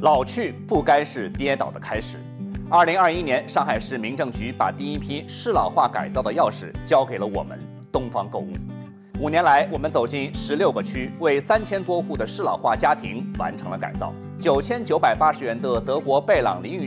老去不该是跌倒的开始。2021年，上海市民政局把第一批适老化改造的钥匙交给了我们东方购物。5年来，我们走进16个区，为3000多户的适老化家庭完成了改造。9980元的德国贝朗淋浴